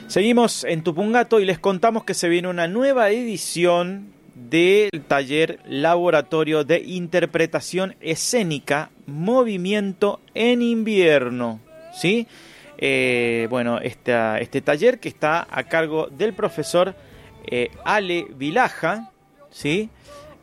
Seguimos en Tupungato y les contamos que se viene una nueva edición del taller Laboratorio de Interpretación Escénica, Movimiento en Invierno, ¿sí? Este taller que está a cargo del profesor Ale Vilaja, ¿sí?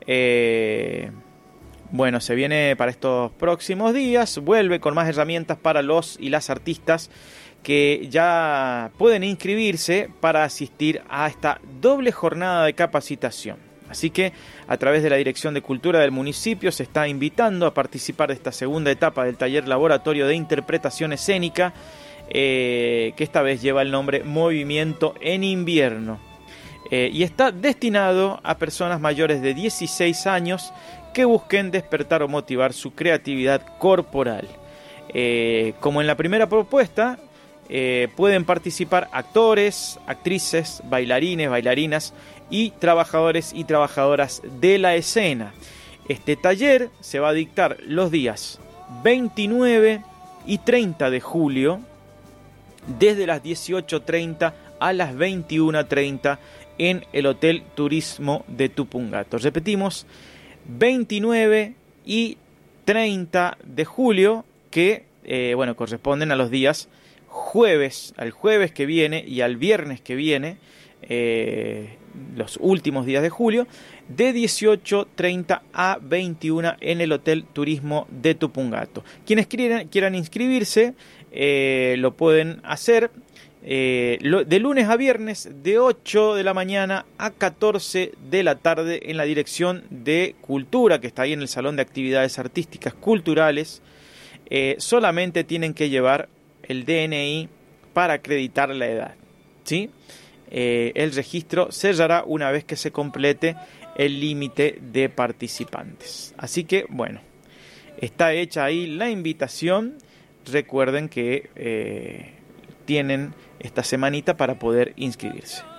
Se viene para estos próximos días, vuelve con más herramientas para los y las artistas que ya pueden inscribirse para asistir a esta doble jornada de capacitación. Así que a través de la Dirección de Cultura del municipio se está invitando a participar de esta segunda etapa del taller Laboratorio de Interpretación Escénica, que esta vez lleva el nombre Movimiento en Invierno. Y está destinado a personas mayores de 16 años que busquen despertar o motivar su creatividad corporal. Como en la primera propuesta, pueden participar actores, actrices, bailarines, bailarinas y trabajadores y trabajadoras de la escena. Este taller se va a dictar los días 29 y 30 de julio, desde las 18:30 a las 21:30 en el Hotel Turismo de Tupungato. Repetimos, 29 y 30 de julio, que corresponden a los días jueves, al jueves que viene y al viernes que viene, los últimos días de julio, de 18:30 a 21 en el Hotel Turismo de Tupungato. Quienes quieran inscribirse, lo pueden hacer de lunes a viernes, de 8 de la mañana a 14 de la tarde en la Dirección de Cultura, que está ahí en el Salón de Actividades Artísticas Culturales. Solamente tienen que llevar el DNI para acreditar la edad, ¿sí? El registro cerrará una vez que se complete el límite de participantes. Así que, está hecha ahí la invitación. Recuerden que tienen esta semanita para poder inscribirse.